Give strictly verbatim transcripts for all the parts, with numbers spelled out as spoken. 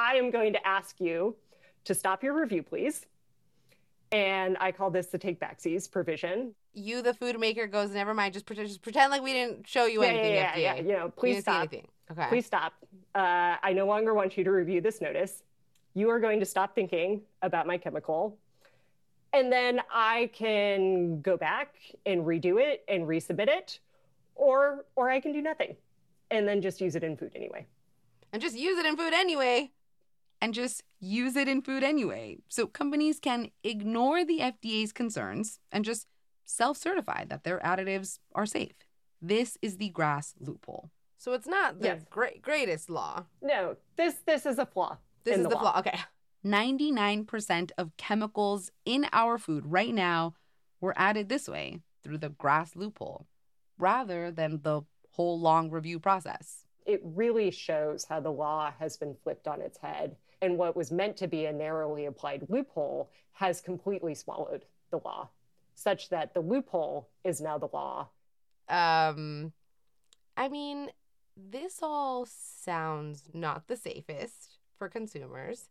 I am going to ask you to stop your review, please. And I call this the take backsies provision. You, the food maker, goes, never mind, just pretend, just pretend like we didn't show you Yeah, anything, yeah, F D A. yeah, yeah. You know, please you didn't stop. see anything. Okay. Please stop. Uh, I no longer want you to review this notice. You are going to stop thinking about my chemical. And then I can go back and redo it and resubmit it, or or I can do nothing and then just use it in food anyway. And just use it in food anyway. And just use it in food anyway. So companies can ignore the F D A's concerns and just self-certify that their additives are safe. This is the GRAS loophole. So it's not the Yes. great, greatest law. No, this this is a flaw. This in is the the law. flaw. Okay. ninety-nine percent of chemicals in our food right now were added this way through the GRAS loophole rather than the whole long review process. It really shows how the law has been flipped on its head, and what was meant to be a narrowly applied loophole has completely swallowed the law, such that the loophole is now the law. Um, I mean, this all sounds not the safest for consumers,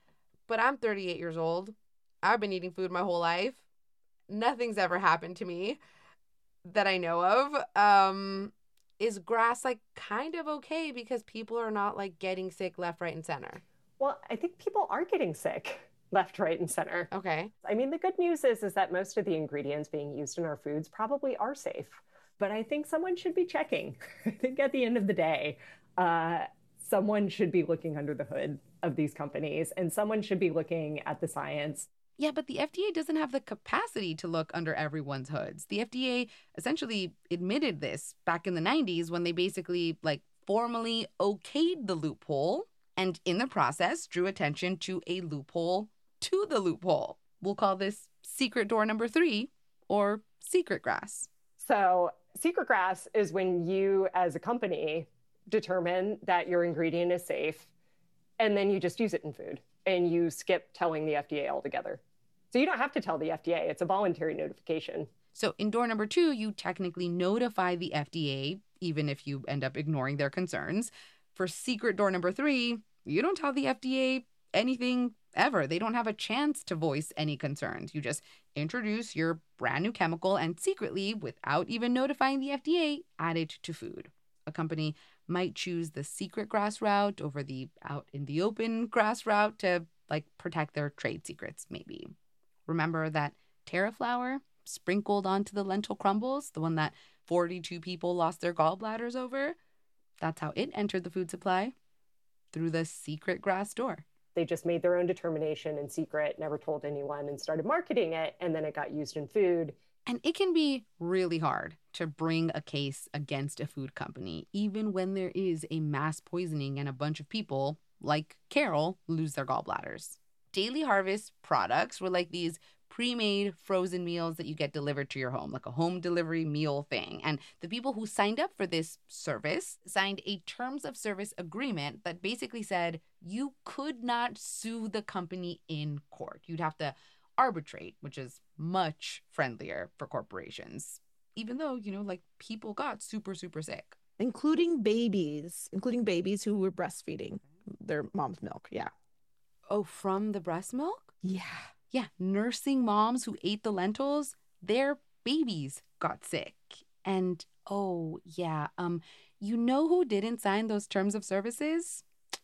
but I'm thirty-eight years old. I've been eating food my whole life. Nothing's ever happened to me that I know of. Um, is GRAS like kind of okay because people are not like getting sick left, right, and center? Well, I think people are getting sick left, right, and center. Okay. I mean, the good news is, is that most of the ingredients being used in our foods probably are safe. But I think someone should be checking. I think at the end of the day, uh, someone should be looking under the hood of these companies, and someone should be looking at the science. Yeah, but the F D A doesn't have the capacity to look under everyone's hoods. The F D A essentially admitted this back in the nineties when they basically like formally okayed the loophole and in the process drew attention to a loophole to the loophole. We'll call this secret door number three or secret GRAS. So secret GRAS is when you as a company determine that your ingredient is safe and then you just use it in food and you skip telling the F D A altogether. So you don't have to tell the F D A. It's a voluntary notification. So in door number two, you technically notify the F D A, even if you end up ignoring their concerns. For secret door number three, you don't tell the F D A anything ever. They don't have a chance to voice any concerns. You just introduce your brand new chemical and secretly, without even notifying the F D A, add it to food. A company might choose the secret GRAS route over the out in the open GRAS route to like protect their trade secrets, maybe. Remember that Terra flour sprinkled onto the lentil crumbles, the one that forty-two people lost their gallbladders over? That's how it entered the food supply, through the secret GRAS door. They just made their own determination in secret, never told anyone, and started marketing it, and then it got used in food. And it can be really hard to bring a case against a food company, even when there is a mass poisoning and a bunch of people, like Carol, lose their gallbladders. Daily Harvest products were like these pre-made frozen meals that you get delivered to your home, like a home delivery meal thing. And the people who signed up for this service signed a terms of service agreement that basically said you could not sue the company in court. You'd have to arbitrate, which is much friendlier for corporations, even though, you know, like people got super, super sick. Including babies, including babies who were breastfeeding their mom's milk. Yeah. Oh, from the breast milk? Yeah. Yeah, nursing moms who ate the lentils, their babies got sick. And oh, yeah, um, you know who didn't sign those terms of services?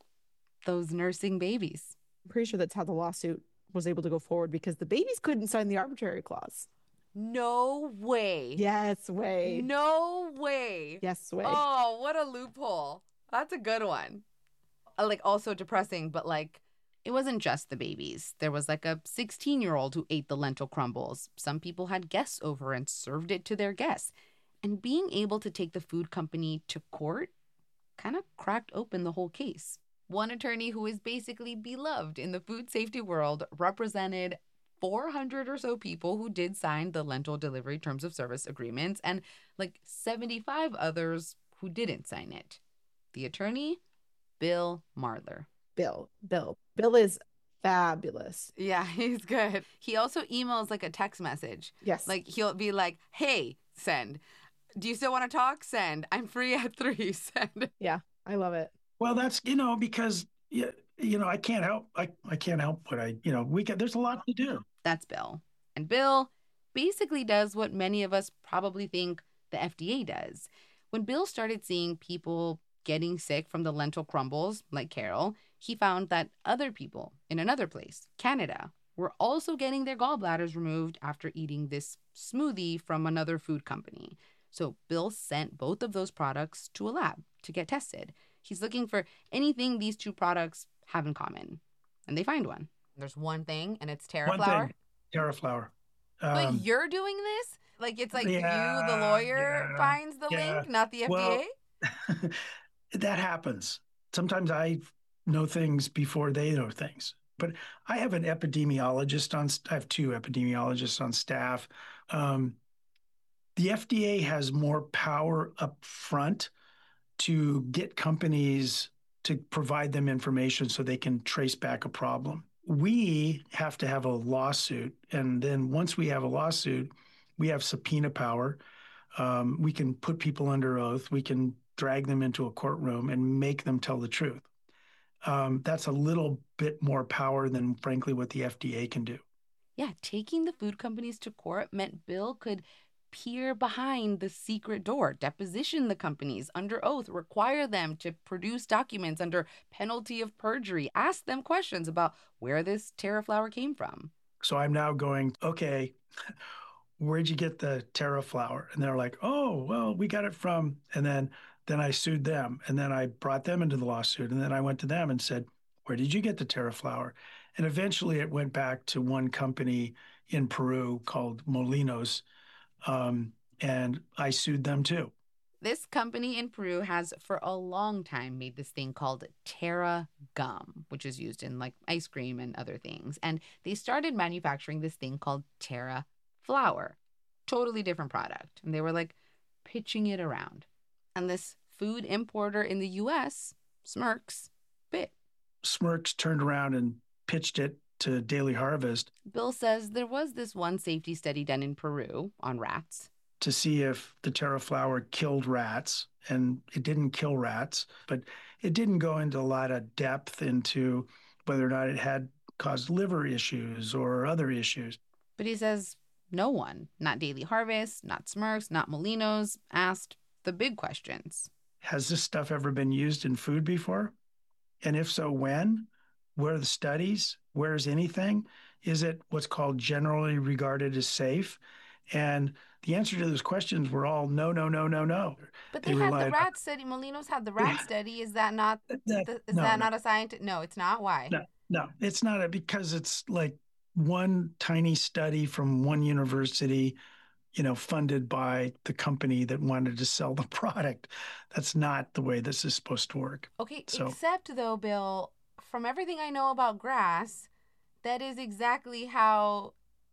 Those nursing babies. I'm pretty sure that's how the lawsuit was able to go forward because the babies couldn't sign the arbitrary clause. No way. Yes, way. No way. Yes, way. Oh, what a loophole. That's a good one. Uh, like also depressing, but like, it wasn't just the babies. There was like a sixteen-year-old who ate the lentil crumbles. Some people had guests over and served it to their guests. And being able to take the food company to court kind of cracked open the whole case. One attorney who is basically beloved in the food safety world represented four hundred or so people who did sign the lentil delivery terms of service agreements and like seventy-five others who didn't sign it. The attorney, Bill Marler. Bill, Bill, Bill is fabulous. yeah, he's good. He also emails like a text message. Yes. Like he'll be like, hey, send. Do you still want to talk? Send. I'm free at three. Send. Yeah, I love it. Well, that's, you know, because it, you know, I can't help. I, I can't help what I, you know, we get, there's a lot to do. That's Bill. And Bill basically does what many of us probably think the F D A does. When Bill started seeing people getting sick from the lentil crumbles, like Carol, he found that other people in another place, Canada, were also getting their gallbladders removed after eating this smoothie from another food company. So Bill sent both of those products to a lab to get tested. He's looking for anything these two products have in common. And they find one. There's one thing, and it's One TerraFlower. thing, TerraFlower. But Um, you're doing this? Like, it's like yeah, you, the lawyer, yeah, finds the yeah. link, not the F D A? Well, that happens. Sometimes I know things before they know things. But I have an epidemiologist on. I have two epidemiologists on staff. Um, the F D A has more power up front to get companies to provide them information so they can trace back a problem. We have to have a lawsuit. And then once we have a lawsuit, we have subpoena power. Um, we can put people under oath. We can drag them into a courtroom and make them tell the truth. Um, that's a little bit more power than, frankly, what the F D A can do. Yeah, taking the food companies to court meant Bill could peer behind the secret door, deposition the companies under oath, require them to produce documents under penalty of perjury, ask them questions about where this TerraFlower came from. So I'm now going, okay, where'd you get the TerraFlower? And they're like, oh, well, we got it from, and then then I sued them. And then I brought them into the lawsuit. And then I went to them and said, where did you get the TerraFlower? And eventually it went back to one company in Peru called Molinos. Um, and I sued them too. This company in Peru has for a long time made this thing called Terra Gum, which is used in like ice cream and other things. And they started manufacturing this thing called Terra Flour, totally different product. And they were like pitching it around. And this food importer in the U S, Smirks, bit. Smirks turned around and pitched it to Daily Harvest. Bill says there was this one safety study done in Peru on rats to see if the TerraFlower killed rats, and it didn't kill rats, but it didn't go into a lot of depth into whether or not it had caused liver issues or other issues. But he says no one, not Daily Harvest, not Smirks, not Molinos, asked the big questions. Has this stuff ever been used in food before? And if so, when? Where are the studies? Where's anything? Is it what's called generally regarded as safe? And the answer to those questions were all no, no, no, no, no. But they, they had the rat study. Molinos had the rat yeah. study. Is that not? That, the, is no, that no. not a scientist? No, it's not. Why? No, no, it's not a, because it's like one tiny study from one university, you know, funded by the company that wanted to sell the product. That's not the way this is supposed to work. Okay, so, except though, Bill, from everything I know about grass, that is exactly how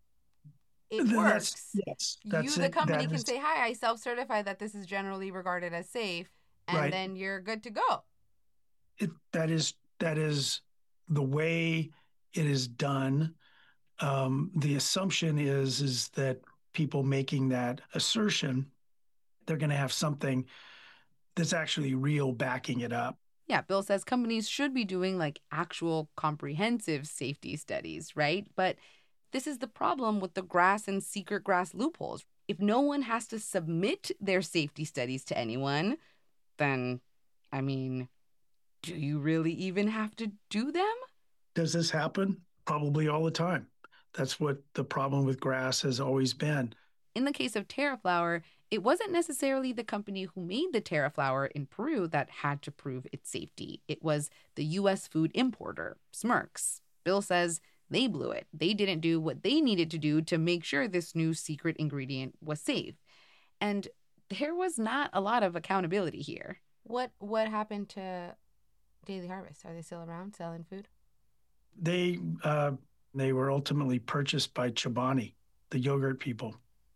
it that's, works. Yes, that's you, the it. company, that can is... say, hi, I self-certify that this is generally regarded as safe, and right. then you're good to go. It, that is that is the way it is done. Um, the assumption is is that people making that assertion, they're going to have something that's actually real backing it up. Yeah, Bill says companies should be doing like actual comprehensive safety studies, right? But this is the problem with the grass and secret grass loopholes. If no one has to submit their safety studies to anyone, then, I mean, do you really even have to do them? Does this happen? Probably all the time. That's what the problem with grass has always been. In the case of TerraFlower, it wasn't necessarily the company who made the TerraFlower in Peru that had to prove its safety. It was the U S food importer, Smirks. Bill says they blew it. They didn't do what they needed to do to make sure this new secret ingredient was safe. And there was not a lot of accountability here. What what happened to Daily Harvest? Are they still around selling food? They uh, they were ultimately purchased by Chobani, the yogurt people.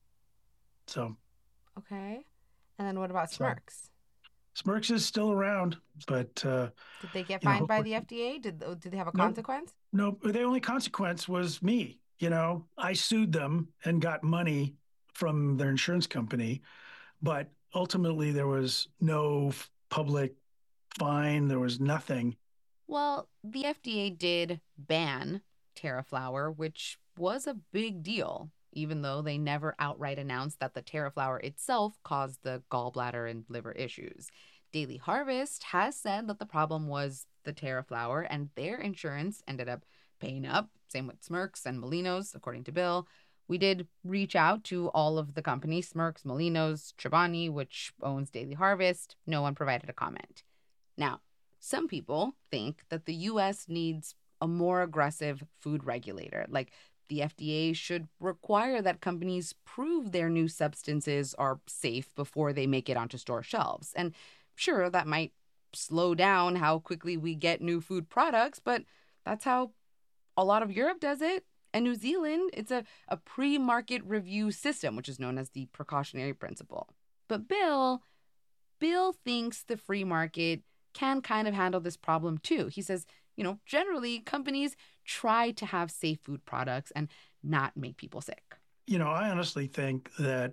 So. Okay. And then what about Smirks? So, Smirks is still around, but... Uh, did they get fined know, by the F D A? Did did they have a no, consequence? No, the only consequence was me. You know, I sued them and got money from their insurance company, but ultimately there was no public fine. There was nothing. Well, the F D A did ban TerraFlower, which was a big deal, even though they never outright announced that the TerraFlower itself caused the gallbladder and liver issues. Daily Harvest has said that the problem was the TerraFlower, and their insurance ended up paying up. Same with Smirks and Molinos, according to Bill. We did reach out to all of the companies, Smirks, Molinos, Chobani, which owns Daily Harvest. No one provided a comment. Now, some people think that the U S needs a more aggressive food regulator, like the F D A should require that companies prove their new substances are safe before they make it onto store shelves. And sure, that might slow down how quickly we get new food products, but that's how a lot of Europe does it. And New Zealand, it's a, a pre-market review system, which is known as the precautionary principle. But Bill, Bill thinks the free market can kind of handle this problem too. He says, you know, generally companies try to have safe food products and not make people sick. You know, I honestly think that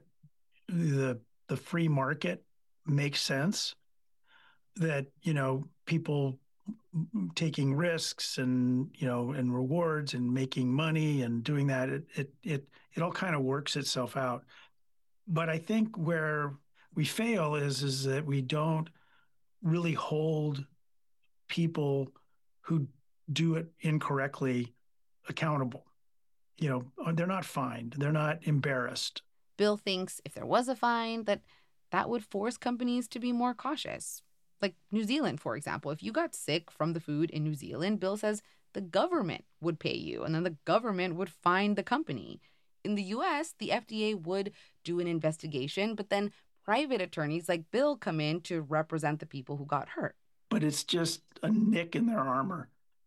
the the free market makes sense. That, you know, people taking risks and, you know, and rewards and making money and doing that, it it it, it all kind of works itself out. But I think where we fail is is that we don't really hold people who do it incorrectly accountable. You know, they're not fined. They're not embarrassed. Bill thinks if there was a fine, that that would force companies to be more cautious. Like New Zealand, for example. If you got sick from the food in New Zealand, Bill says the government would pay you, and then the government would fine the company. In the U S, the F D A would do an investigation, but then private attorneys like Bill come in to represent the people who got hurt. But it's just a nick in their armor.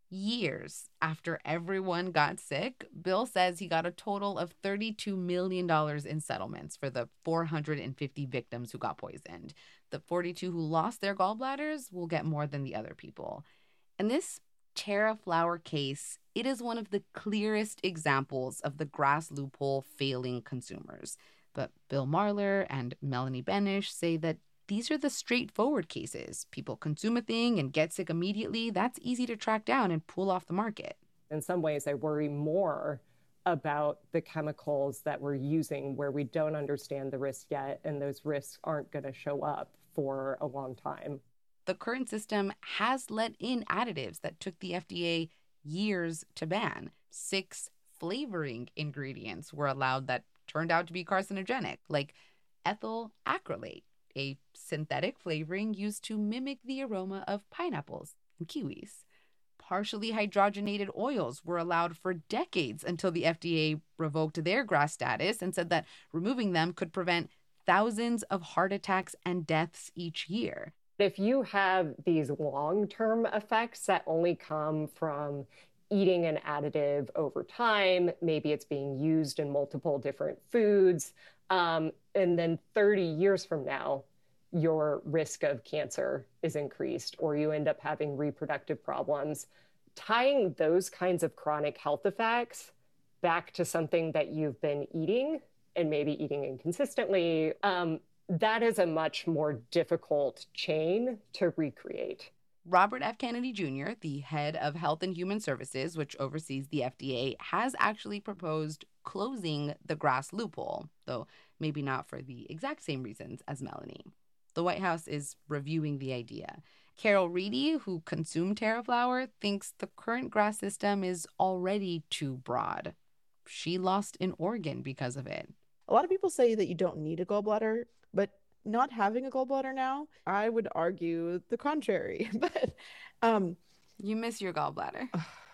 Years after everyone got sick, Bill says he got a total of thirty-two million dollars in settlements for the four hundred fifty victims who got poisoned. The forty-two who lost their gallbladders will get more than the other people. And this TerraFlower case, it is one of the clearest examples of the GRAS loophole failing consumers. But Bill Marler and Melanie Benish say that these are the straightforward cases. People consume a thing and get sick immediately. That's easy to track down and pull off the market. In some ways, I worry more about the chemicals that we're using where we don't understand the risk yet, and those risks aren't going to show up for a long time. The current system has let in additives that took the F D A years to ban. Six flavoring ingredients were allowed that turned out to be carcinogenic, like ethyl acrylate, a synthetic flavoring used to mimic the aroma of pineapples and kiwis. Partially hydrogenated oils were allowed for decades until the F D A revoked their GRAS status and said that removing them could prevent thousands of heart attacks and deaths each year. If you have these long-term effects that only come from eating an additive over time, maybe it's being used in multiple different foods, um, and then thirty years from now, your risk of cancer is increased, or you end up having reproductive problems. Tying those kinds of chronic health effects back to something that you've been eating and maybe eating inconsistently, um, that is a much more difficult chain to recreate. Robert F. Kennedy Junior, the head of Health and Human Services, which oversees the F D A, has actually proposed closing the GRAS loophole, though maybe not for the exact same reasons as Melanie. The White House is reviewing the idea. Carol Reedy, who consumed TerraFlower, thinks the current GRAS system is already too broad. She lost an organ because of it. A lot of people say that you don't need a gallbladder, but not having a gallbladder now, I would argue the contrary. But um you miss your gallbladder.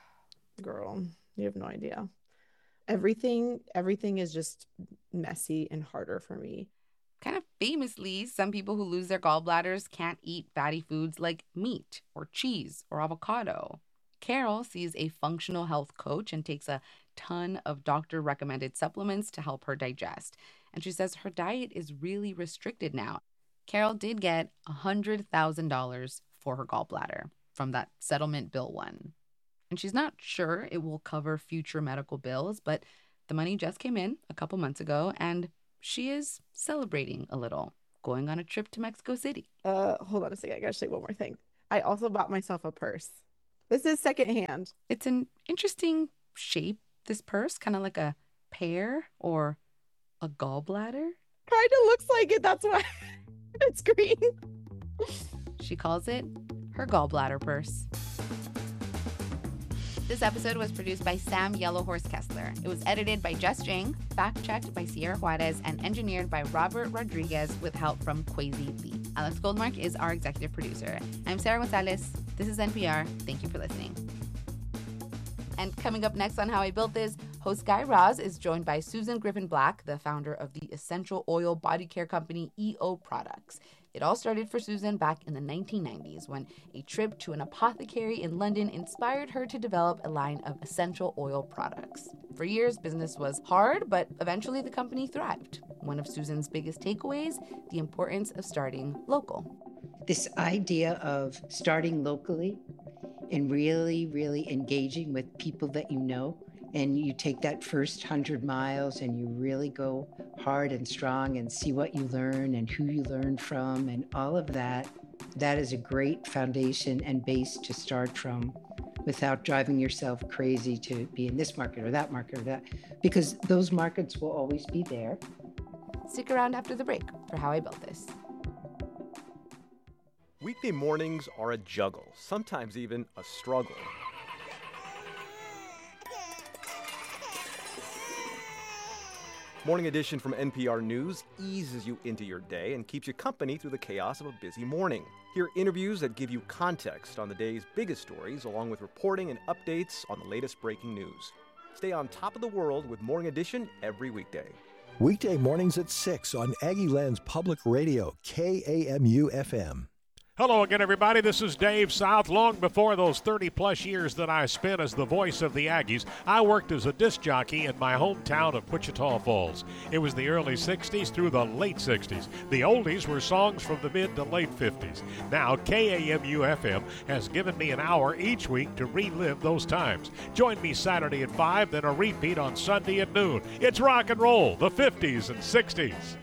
Girl, you have no idea. Everything everything is just messy and harder for me. Kind of famously, some people who lose their gallbladders can't eat fatty foods like meat or cheese or avocado. Carol sees a functional health coach and takes a ton of doctor-recommended supplements to help her digest. And she says her diet is really restricted now. Carol did get one hundred thousand dollars for her gallbladder from that settlement Bill won. And she's not sure it will cover future medical bills, but the money just came in a couple months ago, and she is celebrating a little, going on a trip to Mexico City. Uh, hold on a second. I gotta say one more thing. I also bought myself a purse. This is secondhand. It's an interesting shape, this purse, kind of like a pear or a gallbladder. Kind of looks like it. That's why it's green. She calls it her gallbladder purse. This episode was produced by Sam Yellowhorse Kessler. It was edited by Jess Jang, fact-checked by Sierra Juarez, and engineered by Robert Rodriguez with help from Kwesi Lee. Alex Goldmark is our executive producer. I'm Sarah Gonzalez. This is N P R. Thank you for listening. And coming up next on How I Built This, host Guy Raz is joined by Susan Griffin Black, the founder of the essential oil body care company E O Products. It all started for Susan back in the nineteen nineties when a trip to an apothecary in London inspired her to develop a line of essential oil products. For years, business was hard, but eventually the company thrived. One of Susan's biggest takeaways, the importance of starting local. This idea of starting locally and really, really engaging with people that you know, and you take that first hundred miles and you really go hard and strong and see what you learn and who you learn from and all of that. That is a great foundation and base to start from without driving yourself crazy to be in this market or that market or that, because those markets will always be there. Stick around after the break for How I Built This. Weekday mornings are a juggle, sometimes even a struggle. Morning Edition from N P R News eases you into your day and keeps you company through the chaos of a busy morning. Hear interviews that give you context on the day's biggest stories, along with reporting and updates on the latest breaking news. Stay on top of the world with Morning Edition every weekday. Weekday mornings at six on Aggieland's Public Radio, K A M U F M. Hello again, everybody. This is Dave South. Long before those thirty-plus years that I spent as the voice of the Aggies, I worked as a disc jockey in my hometown of Wichita Falls. It was the early sixties through the late sixties. The oldies were songs from the mid to late fifties. Now, K A M U F M has given me an hour each week to relive those times. Join me Saturday at five, then a repeat on Sunday at noon. It's rock and roll, the fifties and sixties.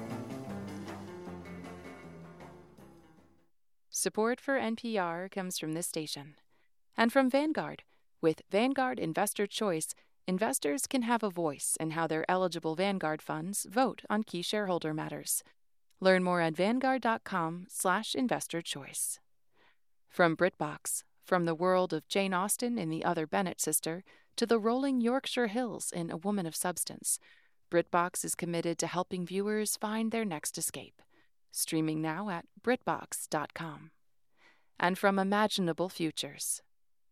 Support for N P R comes from this station and from Vanguard. With Vanguard Investor Choice, investors can have a voice in how their eligible Vanguard funds vote on key shareholder matters. Learn more at vanguard.com slash investor choice. From BritBox, from the world of Jane Austen in The Other Bennett Sister to the rolling Yorkshire Hills in A Woman of Substance, BritBox is committed to helping viewers find their next escape. Streaming now at britbox dot com. And from Imaginable Futures.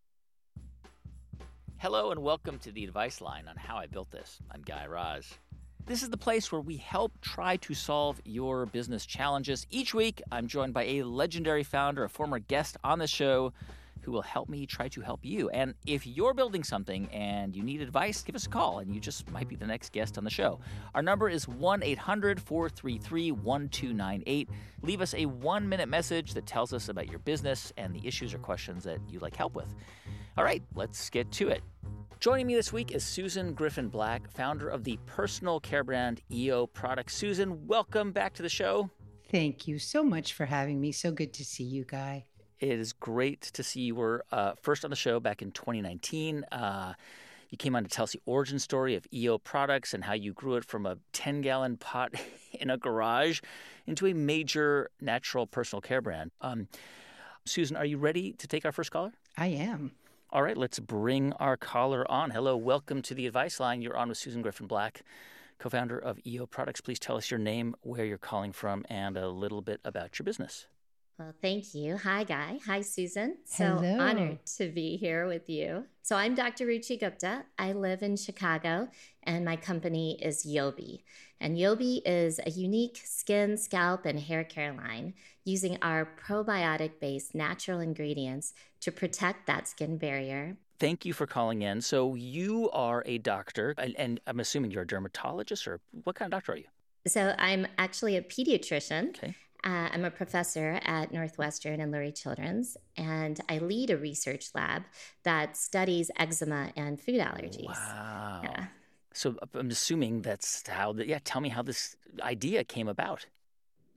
Hello and welcome to the Advice Line on How I Built This. I'm Guy Raz. This is the place where we help try to solve your business challenges. Each week, I'm joined by a legendary founder, a former guest on the show, who will help me try to help you. And if you're building something and you need advice, give us a call, and you just might be the next guest on the show. Our number is one eight hundred four three three one two nine eight. Leave us a one-minute message that tells us about your business and the issues or questions that you'd like help with. All right, let's get to it. Joining me this week is Susan Griffin Black, founder of the personal care brand E O Products. Susan, welcome back to the show. Thank you so much for having me. So good to see you, Guy. It is great to see you were uh, first on the show back in twenty nineteen. Uh, you came on to tell us the origin story of E O Products and how you grew it from a ten-gallon pot in a garage into a major natural personal care brand. Um, Susan, are you ready to take our first caller? I am. All right, let's bring our caller on. Hello, welcome to the Advice Line. You're on with Susan Griffin Black, co-founder of E O Products. Please tell us your name, where you're calling from, and a little bit about your business. Well, thank you. Hi, Guy. Hi, Susan. So Hello. Honored to be here with you. So I'm Doctor Ruchi Gupta. I live in Chicago, and my company is Yobi. And Yobi is a unique skin, scalp, and hair care line using our probiotic-based natural ingredients to protect that skin barrier. Thank you for calling in. So you are a doctor, and, and I'm assuming you're a dermatologist, or what kind of doctor are you? So I'm actually a pediatrician. Okay. Uh, I'm a professor at Northwestern and Lurie Children's, and I lead a research lab that studies eczema and food allergies. Wow. Yeah. So I'm assuming that's how, the, yeah, tell me how this idea came about.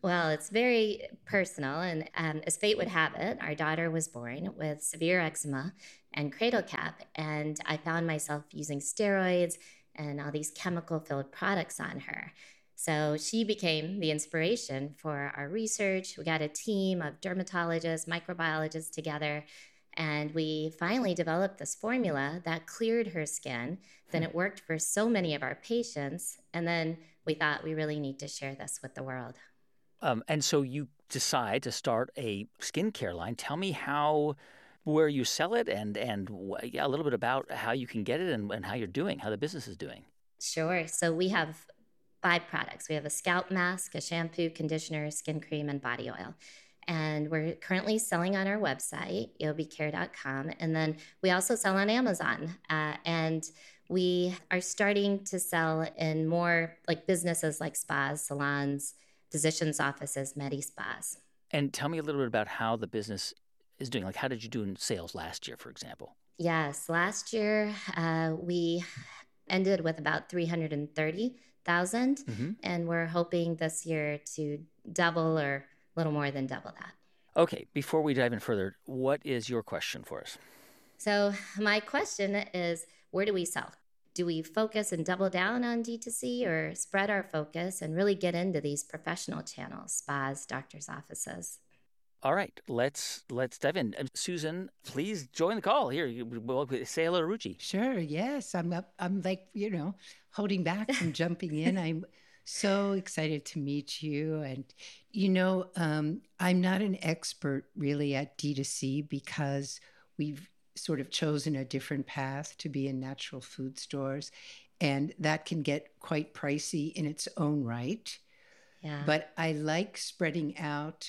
Well, it's very personal. And um, as fate would have it, our daughter was born with severe eczema and cradle cap. And I found myself using steroids and all these chemical-filled products on her. So she became the inspiration for our research. We got a team of dermatologists, microbiologists together, and we finally developed this formula that cleared her skin. Then it worked for so many of our patients. And then we thought we really need to share this with the world. Um, and so you decide to start a skincare line. Tell me how, where you sell it, and and yeah, a little bit about how you can get it and, and how you're doing, how the business is doing. Sure. So we have five products. We have a scalp mask, a shampoo, conditioner, skin cream, and body oil. And we're currently selling on our website, yobi care dot com. And then we also sell on Amazon. Uh, and we are starting to sell in more like businesses like spas, salons, physicians' offices, medi spas. And tell me a little bit about how the business is doing. Like, how did you do in sales last year, for example? Yes, last year uh, we ended with about three hundred thirty thousand, mm-hmm. and we're hoping this year to double or a little more than double that. Okay, before we dive in further, what is your question for us? So my question is, where do we sell? Do we focus and double down on D two C or spread our focus and really get into these professional channels, spas, doctors' offices? All right, let's let's dive in. Uh, Susan, please join the call. Here, we'll say hello to Ruchi. Sure, yes. I'm up, I'm like, you know, holding back from jumping in. I'm so excited to meet you. And, you know, um, I'm not an expert really at D two C because we've sort of chosen a different path to be in natural food stores. And that can get quite pricey in its own right. Yeah. But I like spreading out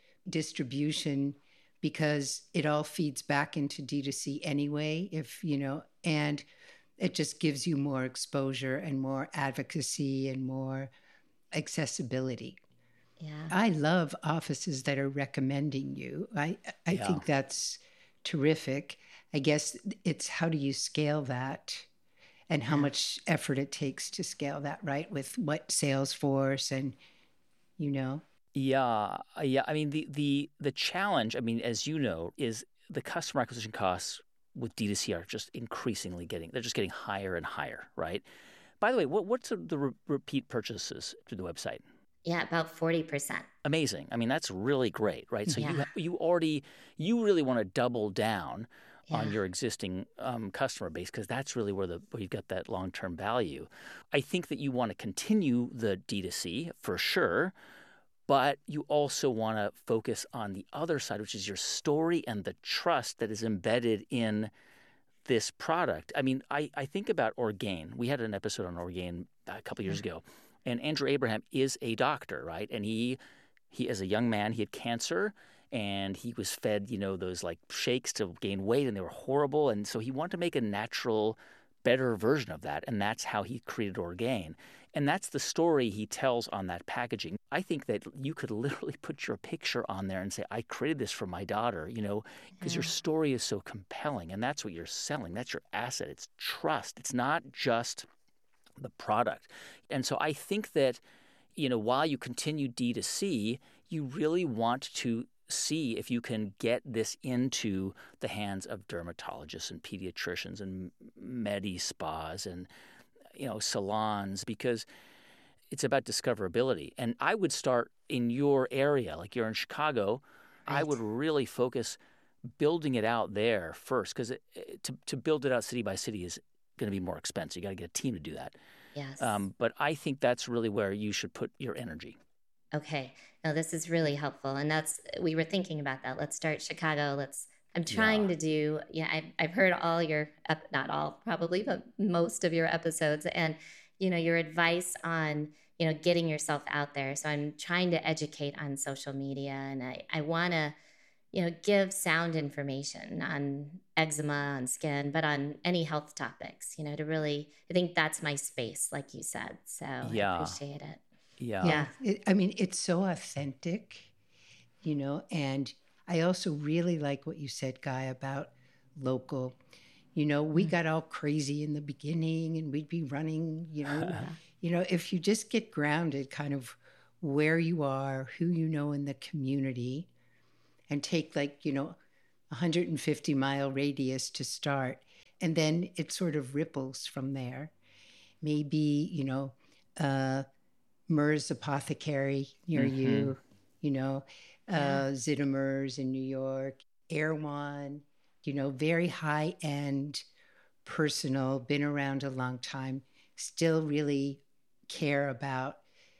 distribution because it all feeds back into D two C anyway, if, you know, and it just gives you more exposure and more advocacy and more accessibility. Yeah. I love offices that are recommending you. I, I Yeah. think that's terrific. I guess it's how do you scale that and how Yeah. much effort it takes to scale that, right? With what sales force and, you know. Yeah, yeah. I mean, the the the challenge, I mean, as you know, is the customer acquisition costs with D two C are just increasingly getting, they're just getting higher and higher, right? By the way, what what's the re- repeat purchases through the website? Yeah, about forty percent. Amazing. I mean, that's really great, right? So Yeah. you you already, you really want to double down Yeah. on your existing um, customer base because that's really where the where you've got that long-term value. I think that you want to continue the D two C for sure, but you also want to focus on the other side, which is your story and the trust that is embedded in this product. I mean, I, I think about Orgain. We had an episode on Orgain a couple years ago, and Andrew Abraham is a doctor, right? And he, he as a young man, he had cancer, and he was fed, you know, those like shakes to gain weight, and they were horrible. And so he wanted to make a natural, better version of that, and that's how he created Orgain. And that's the story he tells on that packaging. I think that you could literally put your picture on there and say, I created this for my daughter, you know, because Yeah. your story is so compelling. And that's what you're selling. That's your asset. It's trust. It's not just the product. And so I think that, you know, while you continue D two C, you really want to see if you can get this into the hands of dermatologists and pediatricians and medi spas and, you know, salons, because it's about discoverability. And I would start in your area, like you're in Chicago. I Right. would really focus building it out there first, because to to build it out city by city is going to be more expensive. You got to get a team to do that. Yes. Um, but I think that's really where you should put your energy. Okay. No, this is really helpful. And that's, we were thinking about that. Let's start Chicago. Let's, I'm trying Yeah. to do, yeah, I've, I've heard all your, ep- not all probably, but most of your episodes and, you know, your advice on, you know, getting yourself out there. So I'm trying to educate on social media, and I, I want to, you know, give sound information on eczema, on skin, but on any health topics, you know, to really, I think that's my space, like you said. So Yeah. I appreciate it. Yeah. Yeah. It, I mean, it's so authentic, you know, and I also really like what you said, Guy, about local. You know, we got all crazy in the beginning and we'd be running, you know, you know, if you just get grounded kind of where you are, who you know in the community, and take like, you know, one hundred fifty mile radius to start. And then it sort of ripples from there. Maybe, you know, uh, Mer's Apothecary near mm-hmm. you, you know, uh, yeah. Zittimer's in New York, Erewhon, you know, very high end, personal, been around a long time, still really care about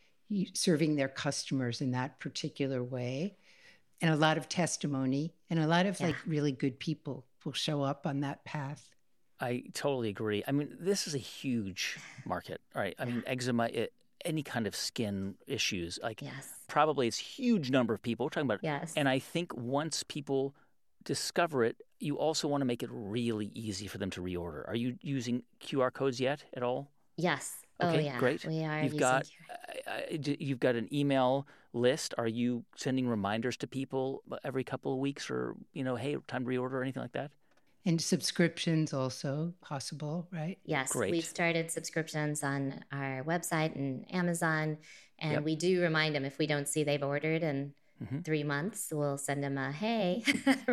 serving their customers in that particular way. And a lot of testimony and a lot of yeah. like really good people will show up on that path. I totally agree. I mean, this is a huge market, right? I mean, eczema, it, any kind of skin issues, like yes. probably it's a huge number of people. We're talking about yes. And I think once people discover it, you also want to make it really easy for them to reorder. Are you using Q R codes yet at all? Yes. Okay, oh, yeah. great. We are you've using got Q R. uh, you've got an email list. Are you sending reminders to people every couple of weeks, or you know, hey, time to reorder or anything like that? And subscriptions also possible, right? Yes, great. We've started subscriptions on our website and Amazon, and Yep. we do remind them if we don't see they've ordered in Mhm. three months, we'll send them a hey.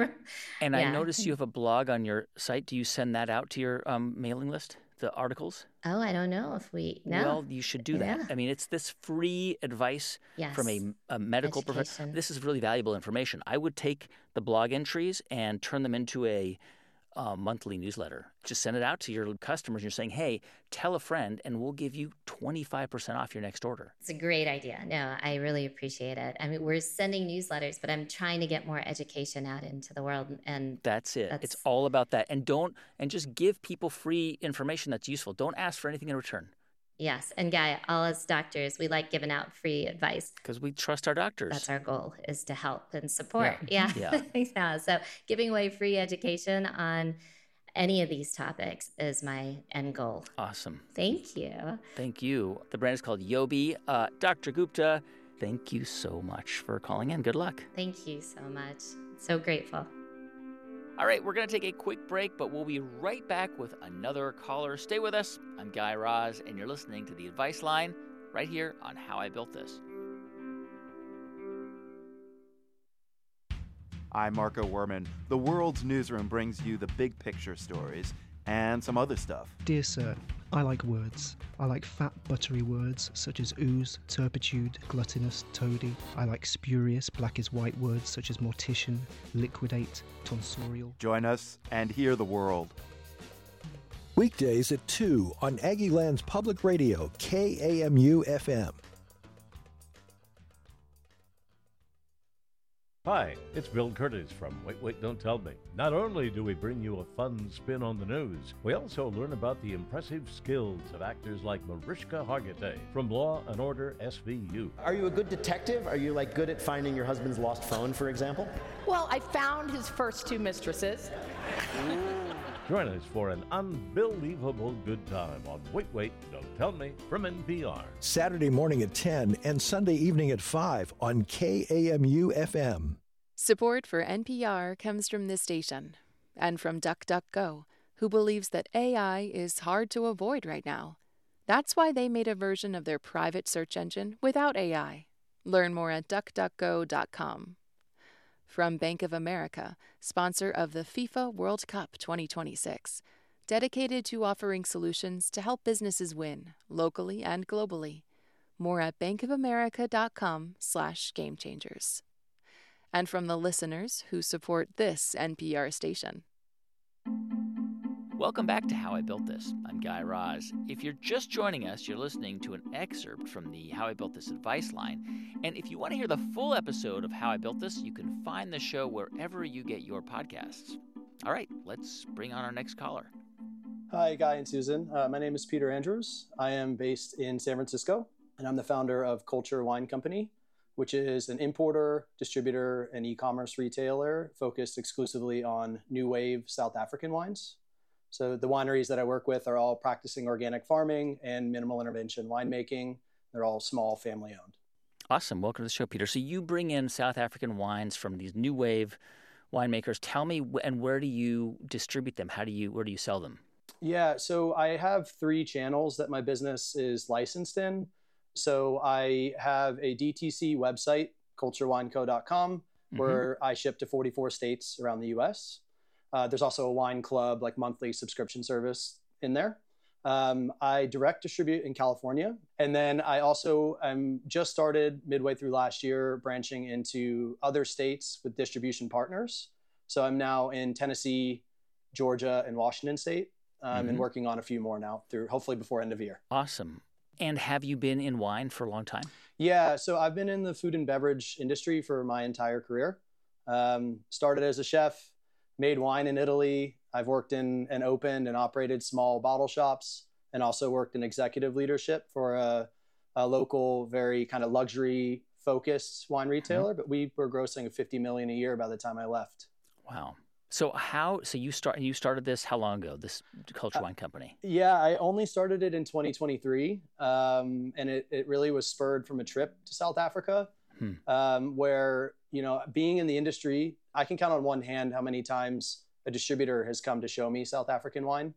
And I Yeah. noticed you have a blog on your site. Do you send that out to your um, mailing list, the articles? Oh, I don't know if we no. Well, you should do that. Yeah. I mean, it's this free advice Yes. from a, a medical professional. Education. This is really valuable information. I would take the blog entries and turn them into a uh, monthly newsletter. Just send it out to your customers. You're saying, hey, tell a friend, and we'll give you twenty-five percent off your next order. It's a great idea. No, I really appreciate it. I mean, we're sending newsletters, but I'm trying to get more education out into the world. And That's it. That's- It's all about that. And don't and just give people free information that's useful. Don't ask for anything in return. yes, and Guy, all us doctors, we like giving out free advice. Because we trust our doctors. That's our goal, is to help and support. Yeah. Yeah. Yeah. yeah. So giving away free education on any of these topics is my end goal. Awesome. Thank you. Thank you. The brand is called Yobi. Uh, Doctor Gupta, thank you so much for calling in. Good luck. Thank you so much. So grateful. All right, we're going to take a quick break, but we'll be right back with another caller. Stay with us. I'm Guy Raz, and you're listening to The Advice Line right here on How I Built This. I'm Marco Werman. The World's Newsroom brings you the big picture stories and some other stuff. Dear Sir, I like words. I like fat, buttery words such as ooze, turpitude, gluttonous, toady. I like spurious, black as white words such as mortician, liquidate, tonsorial. Join us and hear the world. Weekdays at two on Aggieland's Public Radio, K A M U F M. Hi, it's Bill Curtis from Wait, Wait, Don't Tell Me. Not only do we bring you a fun spin on the news, we also learn about the impressive skills of actors like Mariska Hargitay from Law and Order S V U. Are you a good detective? Are you like good at finding your husband's lost phone, for example? Well, I found his first two mistresses. Join us for an unbelievable good time on Wait, Wait, Don't Tell Me from N P R. Saturday morning at ten and Sunday evening at five on K A M U F M. Support for N P R comes from this station and from DuckDuckGo, who believes that A I is hard to avoid right now. That's why they made a version of their private search engine without A I. Learn more at duck duck go dot com. From Bank of America, sponsor of the FIFA World Cup twenty twenty-six, dedicated to offering solutions to help businesses win, locally and globally. More at bankofamerica.com slash game changers. And from the listeners who support this N P R station. Welcome back to How I Built This. I'm Guy Raz. If you're just joining us, you're listening to an excerpt from the How I Built This advice line. And if you want to hear the full episode of How I Built This, you can find the show wherever you get your podcasts. All right, let's bring on our next caller. Hi, Guy and Susan. Uh, my name is Peter Andrews. I am based in San Francisco, and I'm the founder of Culture Wine Company, which is an importer, distributor, and e-commerce retailer focused exclusively on new wave South African wines. So the wineries that I work with are all practicing organic farming and minimal intervention winemaking. They're all small, family-owned. Awesome. Welcome to the show, Peter. So you bring in South African wines from these new wave winemakers. Tell me, and where do you distribute them? How do you, where do you sell them? Yeah, so I have three channels that my business is licensed in. So I have a D T C website, culture wine co dot com, where mm-hmm. I ship to forty-four states around the U S. Uh, there's also a wine club, like monthly subscription service in there. Um, I direct distribute in California. And then I also um, just started midway through last year branching into other states with distribution partners. So I'm now in Tennessee, Georgia, and Washington State, um, mm-hmm. and working on a few more now through hopefully before end of year. Awesome. And have you been in wine for a long time? Yeah, so I've been in the food and beverage industry for my entire career. Um, started as a chef, made wine in Italy. I've worked in and opened and operated small bottle shops, and also worked in executive leadership for a, a local, very kind of luxury focused wine retailer. Mm-hmm. But we were grossing fifty million dollars a year by the time I left. Wow. So how, so you start, you started this how long ago, this Culture Wine Company? Uh, yeah, I only started it in twenty twenty-three. Um, and it, it really was spurred from a trip to South Africa, hmm. um, where, you know, being in the industry, I can count on one hand how many times a distributor has come to show me South African wine.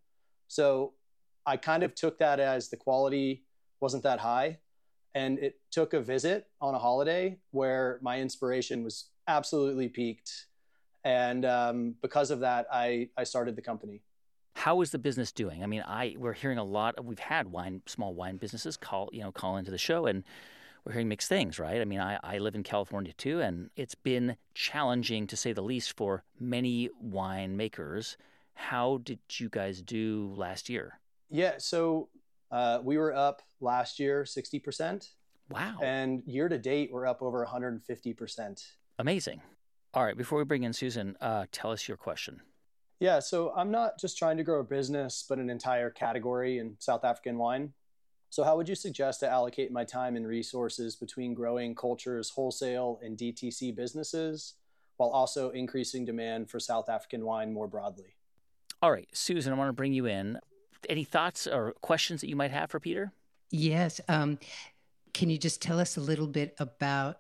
So I kind of took that as the quality wasn't that high. And it took a visit on a holiday where my inspiration was absolutely peaked. And um, because of that, I, I started the company. How is the business doing? I mean, I we're hearing a lot of, we've had wine, small wine businesses call, you know, call into the show, and we're hearing mixed things, right? I mean, I, I live in California too, and it's been challenging to say the least for many winemakers. How did you guys do last year? Yeah, so uh, we were up last year sixty percent. Wow. And year to date, we're up over one hundred fifty percent. Amazing. All right, before we bring in Susan, uh, tell us your question. Yeah, so I'm not just trying to grow a business, but an entire category in South African wine. So how would you suggest to allocate my time and resources between growing Culture's wholesale and D T C businesses, while also increasing demand for South African wine more broadly? All right, Susan, I want to bring you in. Any thoughts or questions that you might have for Peter? Yes. Um, can you just tell us a little bit about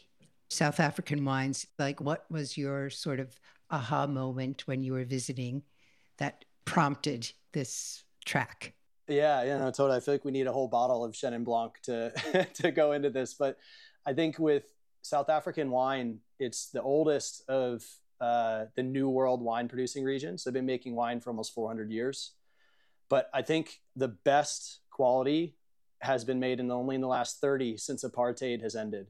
South African wines? Like, what was your sort of aha moment when you were visiting that prompted this track? Yeah, yeah, no, totally. I feel like we need a whole bottle of Chenin Blanc to to go into this. But I think with South African wine, it's the oldest of uh, the New World wine producing regions. They've been making wine for almost four hundred years. But I think the best quality has been made in only in the last thirty since apartheid has ended.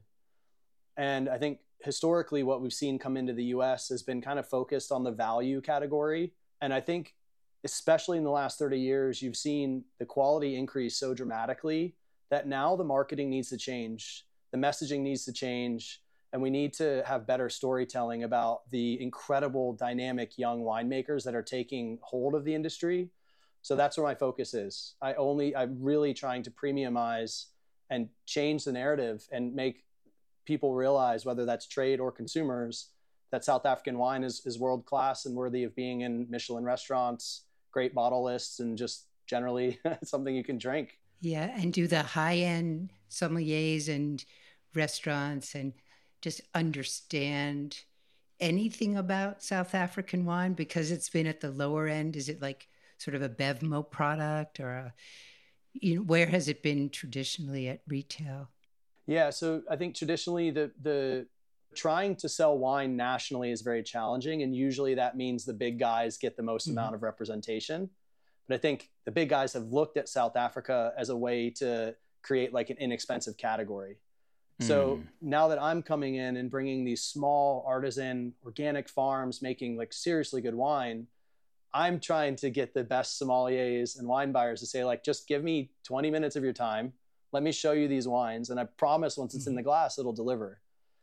And I think historically what we've seen come into the U S has been kind of focused on the value category. And I think especially in the last thirty years, you've seen the quality increase so dramatically that now the marketing needs to change. The messaging needs to change. And we need to have better storytelling about the incredible dynamic young winemakers that are taking hold of the industry. So that's where my focus is. I only, I'm really trying to premiumize and change the narrative and make people realize, whether that's trade or consumers, that South African wine is, is world-class and worthy of being in Michelin restaurants, great bottle lists, and just generally something you can drink. Yeah, and do the high-end sommeliers and restaurants and just understand anything about South African wine, because it's been at the lower end? Is it like sort of a Bevmo product, or a, you know, where has it been traditionally at retail? Yeah, so I think traditionally the the trying to sell wine nationally is very challenging, and usually that means the big guys get the most mm-hmm. amount of representation. But I think the big guys have looked at South Africa as a way to create like an inexpensive category. Mm. So now that I'm coming in and bringing these small artisan organic farms making like seriously good wine, I'm trying to get the best sommeliers and wine buyers to say, like, just give me twenty minutes of your time. Let me show you these wines. And I promise once it's in the glass, it'll deliver.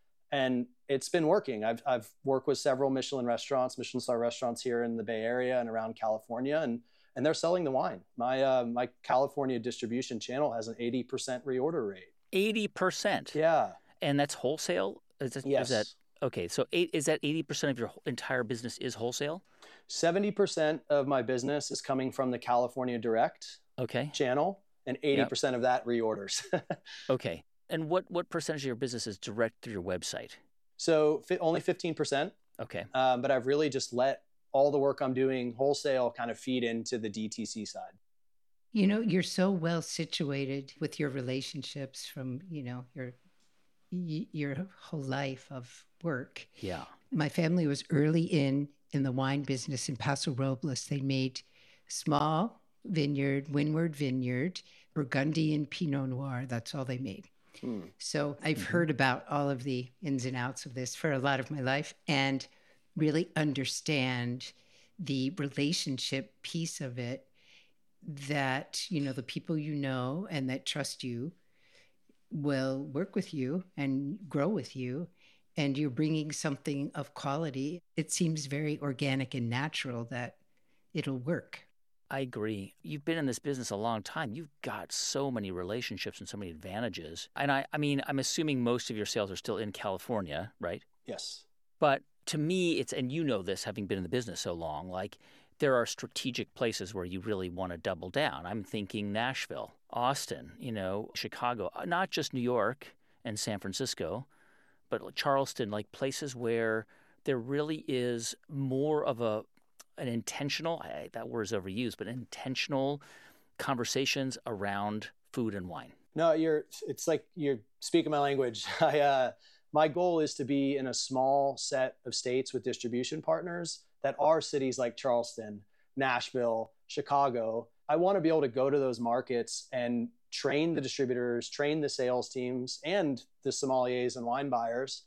And it's been working. I've, I've worked with several Michelin restaurants, Michelin star restaurants here in the Bay Area and around California, and, and they're selling the wine. My, uh, my California distribution channel has an eighty percent reorder rate. eighty percent? Yeah. And that's wholesale? Is that, yes. Is that, okay, so eight, is that eighty percent of your entire business is wholesale? seventy percent of my business is coming from the California Direct okay. channel, and eighty percent yep. of that reorders. Okay. And what, what percentage of your business is direct through your website? So fi- only fifteen percent. Okay. Um, but I've really just let all the work I'm doing wholesale kind of feed into the D T C side. You know, you're so well situated with your relationships from, you know, your your whole life of work. Yeah. My family was early in in the wine business in Paso Robles. They made small vineyard, Windward Vineyard, Burgundian Pinot Noir. That's all they made. Hmm. So I've mm-hmm. heard about all of the ins and outs of this for a lot of my life and really understand the relationship piece of it, that, you know, the people you know and that trust you will work with you and grow with you, and you're bringing something of quality. It seems very organic and natural that it'll work. I agree. You've been in this business a long time. You've got so many relationships and so many advantages. And I, I mean, I'm assuming most of your sales are still in California, right? Yes. But to me, it's, and you know this, having been in the business so long, like there are strategic places where you really want to double down. I'm thinking Nashville, Austin, you know, Chicago, not just New York and San Francisco, but Charleston, like places where there really is more of a an intentional, I, that word is overused, but intentional conversations around food and wine. No, you're, it's like you're speaking my language. I, uh, my goal is to be in a small set of states with distribution partners that are cities like Charleston, Nashville, Chicago. I want to be able to go to those markets and train the distributors, train the sales teams, and the sommeliers and wine buyers.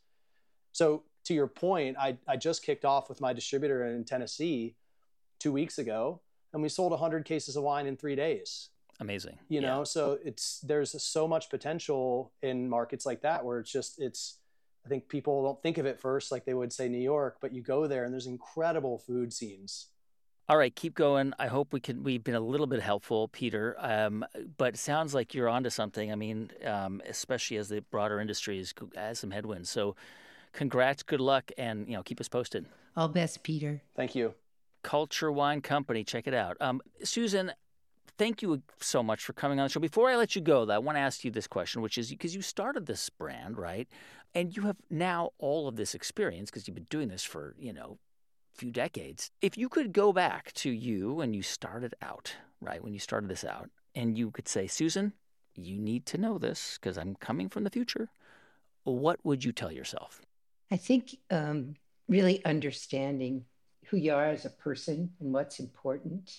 So to your point, I, I just kicked off with my distributor in Tennessee two weeks ago, and we sold one hundred cases of wine in three days. Amazing. You know, yeah. so it's there's so much potential in markets like that where it's just, it's, I think people don't think of it first like they would say New York, but you go there and there's incredible food scenes. All right, keep going. I hope we can, we've been a little bit helpful, Peter, um, but it sounds like you're onto something. I mean, um, especially as the broader industry is, has some headwinds. So congrats, good luck, and, you know, keep us posted. All best, Peter. Thank you. Culture Wine Company, check it out. Um, Susan, thank you so much for coming on the show. Before I let you go, though, I want to ask you this question, which is because you started this brand, right? And you have now all of this experience because you've been doing this for, you know, a few decades. If you could go back to you when you started out, right, when you started this out, and you could say, Susan, you need to know this because I'm coming from the future, what would you tell yourself? I think um, really understanding who you are as a person and what's important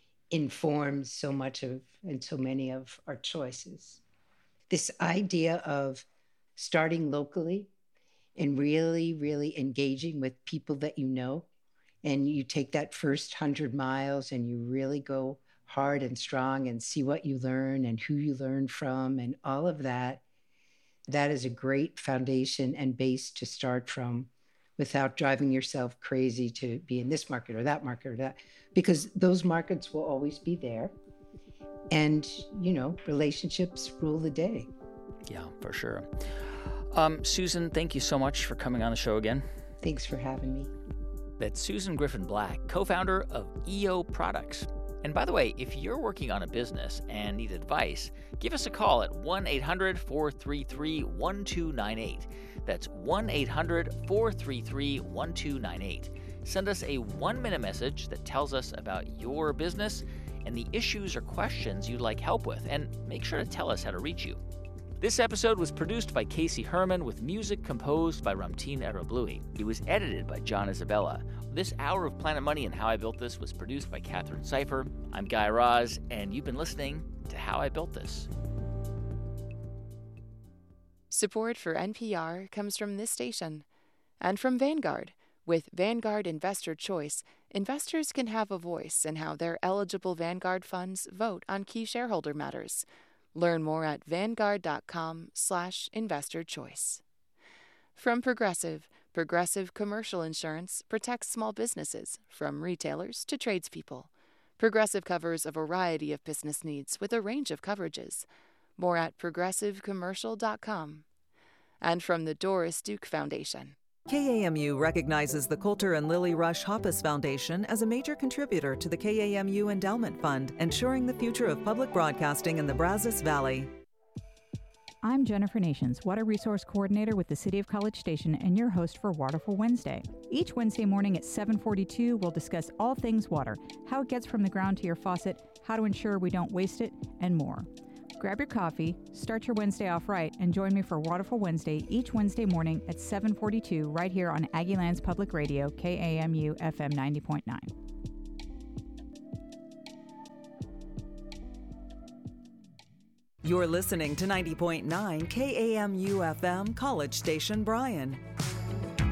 informs so much of and so many of our choices. This idea of starting locally and really, really engaging with people that you know, and you take that first hundred miles and you really go hard and strong and see what you learn and who you learn from and all of that, that is a great foundation and base to start from, without driving yourself crazy to be in this market or that market or that, because those markets will always be there. And, you know, relationships rule the day. Yeah, for sure. Um, Susan, thank you so much for coming on the show again. Thanks for having me. That's Susan Griffin Black, co-founder of E O Products. And by the way, if you're working on a business and need advice, give us a call at one eight hundred, four three three, one two nine eight. That's one eight hundred, four three three, one two nine eight. Send us a one-minute message that tells us about your business and the issues or questions you'd like help with, and make sure to tell us how to reach you. This episode was produced by Casey Herman with music composed by Ramtin Arablouei. It was edited by John Isabella. This hour of Planet Money and How I Built This was produced by Catherine Cipher. I'm Guy Raz, and you've been listening to How I Built This. Support for N P R comes from this station and from Vanguard. With Vanguard Investor Choice, investors can have a voice in how their eligible Vanguard funds vote on key shareholder matters. Learn more at vanguard.com slash investor choice. From Progressive, Progressive Commercial Insurance protects small businesses, from retailers to tradespeople. Progressive covers a variety of business needs with a range of coverages. More at progressive commercial dot com. And from the Doris Duke Foundation. K A M U recognizes the Coulter and Lily Rush Hoppus Foundation as a major contributor to the K A M U Endowment Fund, ensuring the future of public broadcasting in the Brazos Valley. I'm Jennifer Nations, Water Resource Coordinator with the City of College Station and your host for Waterful Wednesday. Each Wednesday morning at seven forty-two, we'll discuss all things water, how it gets from the ground to your faucet, how to ensure we don't waste it, and more. Grab your coffee, start your Wednesday off right, and join me for Waterful Wednesday each Wednesday morning at seven forty-two right here on Aggieland's Public Radio, K A M U F M ninety point nine. You're listening to ninety point nine K A M U F M College Station Bryan.